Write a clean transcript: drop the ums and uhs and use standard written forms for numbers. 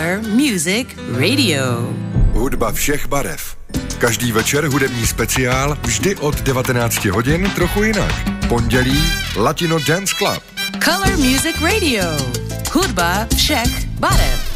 Color Music Radio. Hudba všech barev. Každý večer hudební speciál, vždy od 19 hodin trochu jinak. Pondělí Latino Dance Club. Color Music Radio. Hudba všech barev.